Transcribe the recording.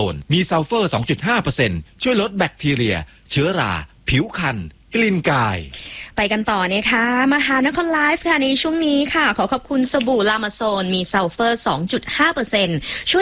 มีซัลเฟอร์ 2.5% ช่วยลดแบคทีเรียเชื้อราผิวคันกลิ่นกายไปกันต่อนะคะมหานครไลฟ์ค่ะในช่วงนี้ค่ะขอขอบคุณสบู่ลามาโซนมีซัลเฟอร์ 2.5% ช่วย